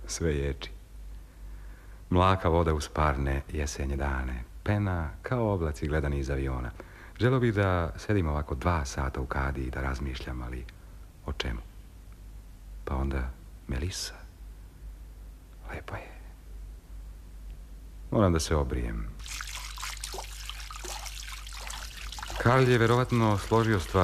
sve ječi. Mlaka voda uz parne jesenje dane, pena kao oblaci gledani iz aviona. Želio bih da sedim ovako 2 sata u kadi i da razmišljam, ali o čemu? Pa onda Melisa. Lepa je. Moram da se obrijem. Karl je verovatno složio stvar